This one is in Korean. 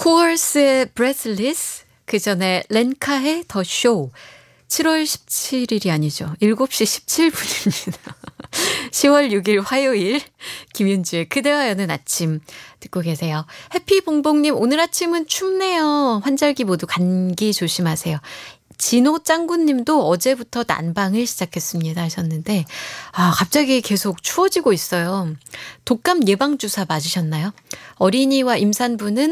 코얼스의 Breathless, 그 전에 렌카의 더 쇼. 7월 17일이 아니죠. 7시 17분입니다. 10월 6일 화요일 김윤주의 그대와 여는 아침 듣고 계세요. 해피봉봉님, 오늘 아침은 춥네요. 환절기 모두 감기 조심하세요. 진호 짱구님도 어제부터 난방을 시작했습니다 하셨는데 갑자기 계속 추워지고 있어요. 독감 예방주사 맞으셨나요? 어린이와 임산부는